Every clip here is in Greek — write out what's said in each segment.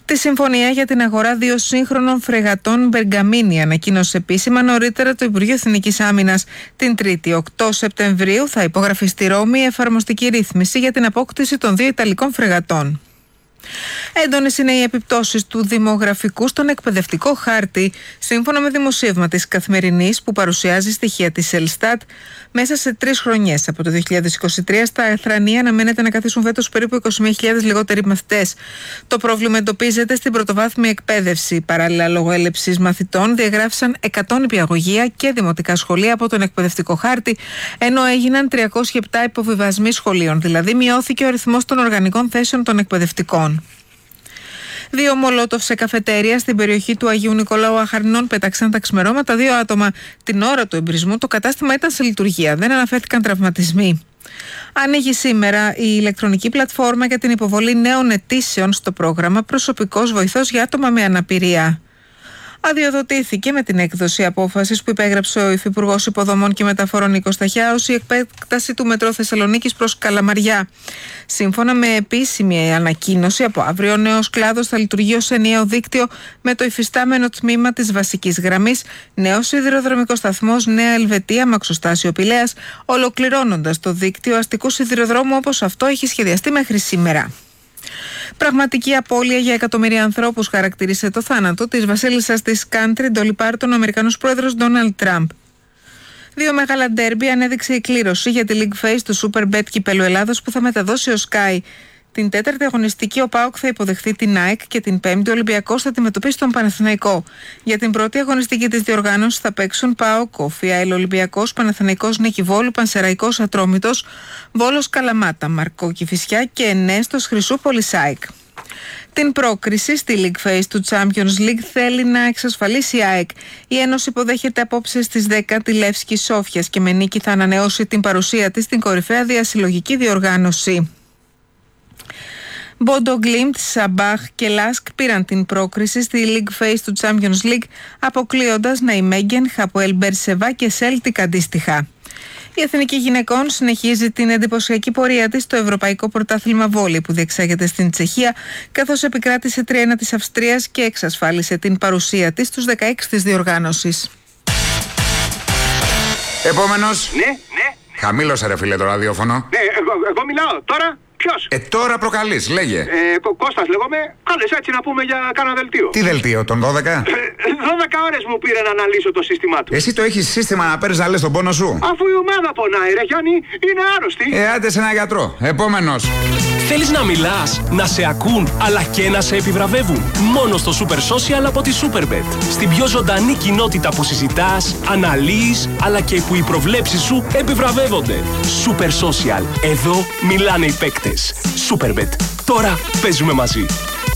Τη συμφωνία για την αγορά 2 σύγχρονων φρεγατών Μπεργαμίνη ανακοίνωσε επίσημα νωρίτερα το Υπουργείο Εθνικής Άμυνας. Την 3η 8 Σεπτεμβρίου θα υπογραφεί στη Ρώμη η εφαρμοστική ρύθμιση για την απόκτηση των 2 Ιταλικών φρεγατών. Έντονες είναι οι επιπτώσεις του δημογραφικού στον εκπαιδευτικό χάρτη, σύμφωνα με δημοσίευμα της Καθημερινής που παρουσιάζει στοιχεία της Ελστάτ. Μέσα σε 3 χρονιές από το 2023 στα Εθρανία αναμένεται να καθίσουν φέτος περίπου 21.000 λιγότεροι μαθητές. Το πρόβλημα εντοπίζεται στην πρωτοβάθμια εκπαίδευση. Παράλληλα, λόγω έλλειψης μαθητών, διαγράφησαν 100 νηπιαγωγεία και δημοτικά σχολεία από τον εκπαιδευτικό χάρτη, ενώ έγιναν 307 υποβιβασμοί σχολείων, δηλαδή μειώθηκε ο αριθμός των οργανικών θέσεων των εκπαιδευτικών. 2 μολότοφ σε καφετέρια στην περιοχή του Αγίου Νικολάου Αχαρνών πέταξαν τα ξημερώματα 2 άτομα. Την ώρα του εμπρισμού το κατάστημα ήταν σε λειτουργία. Δεν αναφέρθηκαν τραυματισμοί. Ανοίγει σήμερα η ηλεκτρονική πλατφόρμα για την υποβολή νέων αιτήσεων στο πρόγραμμα Προσωπικός Βοηθός για άτομα με αναπηρία. Αδειοδοτήθηκε με την έκδοση απόφασης που υπέγραψε ο Υφυπουργός Υποδομών και Μεταφορών Νίκος Ταχιάος η επέκταση του μετρό Θεσσαλονίκης προς Καλαμαριά. Σύμφωνα με επίσημη ανακοίνωση, από αύριο ο νέος κλάδος θα λειτουργεί ως ενιαίο δίκτυο με το υφιστάμενο τμήμα της βασικής γραμμής, νέος σιδηροδρομικός σταθμός Νέα Ελβετία Μαξοστάσιο Πηλαίας, ολοκληρώνοντας το δίκτυο αστικού σιδηροδρόμου όπως αυτό έχει σχεδιαστεί μέχρι σήμερα. Πραγματική απώλεια για εκατομμύρια ανθρώπους χαρακτήρισε το θάνατο της βασίλισσας της country Ντόλι Πάρτον ο Αμερικανός πρόεδρος Ντόναλντ Τραμπ. 2 μεγάλα ντέρμπι ανέδειξε η κλήρωση για τη League Phase του Superbet κυπέλλου Ελλάδος που θα μεταδώσει ο Sky. Την 4η αγωνιστική ο ΠΑΟΚ θα υποδεχθεί την ΑΕΚ και την 5η ο Ολυμπιακός θα αντιμετωπίσει τον Παναθηναϊκό. Για την πρώτη αγωνιστική της διοργάνωσης θα παίξουν ΠΑΟΚ, ΟΦΙΑΕΛ Ολυμπιακός, Παναθηναϊκός Νίκη Βόλου, Πανσεραϊκός Ατρόμητος, Βόλος Καλαμάτα, Μαρκό Κηφισιά και Ενέστος Χρυσούπολης ΑΕΚ. Την πρόκριση στη League Phase του Champions League θέλει να εξασφαλίσει η ΑΕΚ. Η Ένωση υποδέχεται απόψε στις 10 τη Λεύσκη Σόφιας και με νίκη θα ανανεώσει την παρουσία της στην κορυφαία διασυλλογική διοργάνωση. Μπόντο Γκλίμπτ, Σαμπάχ και Λάσκ πήραν την πρόκριση στη League Phase του Champions League, αποκλείοντας Ναϊμέγγεν, Χαποέλ Μπερσεβά και Σέλτικ αντίστοιχα. Η Εθνική Γυναικών συνεχίζει την εντυπωσιακή πορεία της στο Ευρωπαϊκό Πρωτάθλημα Βόλεϊ που διεξάγεται στην Τσεχία, καθώς επικράτησε 3-1 της Αυστρίας και εξασφάλισε την παρουσία της στους 16 της διοργάνωσης. Επόμενος. Ναι. Χαμήλωσε ρε φίλε το ραδιόφωνο. Ναι, εγώ μιλάω τώρα. Ποιος? Τώρα προκαλείς, λέγε. Κώστας λέγομαι. Κάλες έτσι να πούμε για κάνα δελτίο. Τι δελτίο, τον 12? 12 ώρες μου πήρε να αναλύσω το σύστημά του. Εσύ το έχεις σύστημα να παίρνεις να λες τον πόνο σου? Αφού η ομάδα πονάει ρε Γιάννη, είναι άρρωστη. Άντε σε ένα γιατρό. Επόμενος. Θέλεις να μιλάς, να σε ακούν, αλλά και να σε επιβραβεύουν? Μόνο στο Super Social από τη Superbet. Στην πιο ζωντανή κοινότητα που συζητάς, αναλύεις, αλλά και που οι προβλέψεις σου επιβραβεύονται. Super Social. Εδώ μιλάνε οι παίκτες. Superbet. Τώρα παίζουμε μαζί.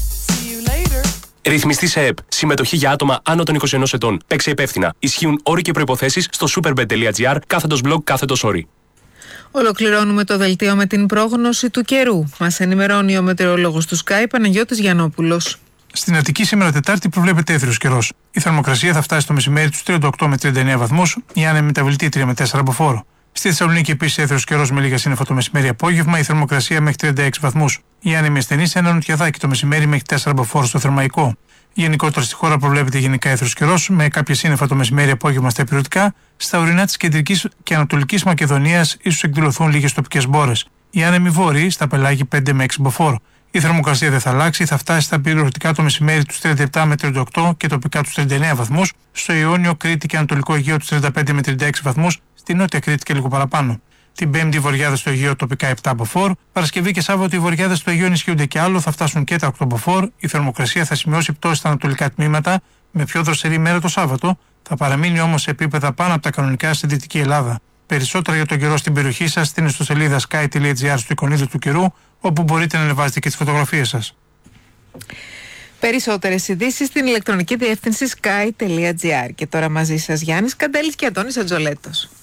Ρυθμιστή σε ΕΠ. Συμμετοχή για άτομα άνω των 21 ετών. Παίξε υπεύθυνα. Ισχύουν όροι και προϋποθέσεις στο superbet.gr/blog/όροι. Ολοκληρώνουμε το δελτίο με την πρόγνωση του καιρού. Μας ενημερώνει ο μετεωρολόγος του Sky, Παναγιώτης Γιαννόπουλος. Στην Αττική σήμερα Τετάρτη προβλέπεται έθριος καιρός. Η θερμοκρασία θα φτάσει το μεσημέρι τους 38 με 39 βαθμούς, η άνεμη μεταβλητή 3 με 4 από φόρο. Στη Θεσσαλονίκη επίσης έθριος καιρός με λίγα σύννεφα το μεσημέρι-απόγευμα, η θερμοκρασία μέχρι 36 βαθμούς. Η άνεμη ασθενή σε ένα νοτιαδάκι το μεσημέρι μέχρι 4 από φόρο στο Θερμαϊκό. Γενικότερα στη χώρα προβλέπεται γενικά έθριος καιρός με κάποια σύννεφα το μεσημέρι-απόγευμα στα ηπειρωτικά. Στα ορεινά της Κεντρικής και Ανατολικής Μακεδονίας ίσως εκδηλωθούν λίγες τοπικές μπόρες. Η άνεμη βόρειοι στα πελάγη 5 με 6 από φόρο. Η θερμοκρασία δεν θα αλλάξει, θα φτάσει στα ηπειρωτικά το μεσημέρι τους 37 με 38 και τοπικά τους 39 βαθμούς. Στο Ιόνιο, Κρήτη και Ανατολικό Αιγαίο τους 35 με 36 βαθμούς. Στη Νότια Κρήτη και λίγο παραπάνω. Την Πέμπτη οι βορειάδες στο Αιγαίο τοπικά 7 από φόρ. Παρασκευή και Σάββατο οι βορειάδες στο Αιγαίο ενισχύονται και άλλο, θα φτάσουν και τα 8 από φόρ. Η θερμοκρασία θα σημειώσει πτώση στα ανατολικά τμήματα με πιο δροσερή μέρα το Σάββατο. Θα παραμείνει όμως σε επίπεδα πάνω από τα κανονικά στη Δυτική Ελλάδα. Περισσότερα για τον καιρό στην περιοχή σας στην ιστοσελίδα sky.gr στο εικονίδιο του καιρού, όπου μπορείτε να ανεβάζετε και τις φωτογραφίες σας. Περισσότερες ειδήσεις στην ηλεκτρονική διεύθυνση sky.gr. Και τώρα μαζί σας Γιάννης Καντέλης και Αντώνης Ατζολέτος.